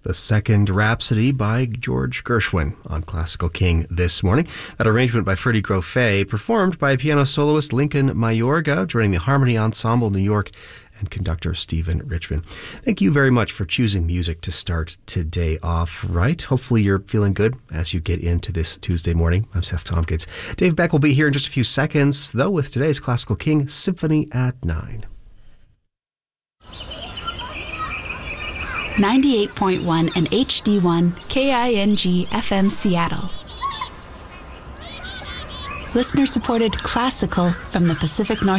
The Second Rhapsody by George Gershwin on Classical King this morning. That arrangement by Freddie Grofé, performed by piano soloist Lincoln Mayorga, joining the Harmony Ensemble New York and conductor Stephen Richman. Thank you very much for choosing music to start today off right. Hopefully you're feeling good as you get into this Tuesday morning. I'm Seth Tompkins. Dave Beck will be here in just a few seconds, though, with today's Classical King Symphony at 9. 98.1 and HD1 KING FM Seattle. Listener-supported classical from the Pacific Northwest.